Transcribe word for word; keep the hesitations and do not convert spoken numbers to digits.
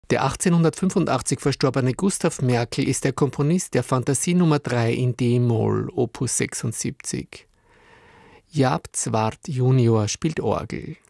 Der achtzehnhundertfünfundachtzig verstorbene Gustav Merkel ist der Komponist der Fantasie Nummer drei in d-Moll, Opus sechsundsiebzig. Jaap Zwart Junior spielt Orgel.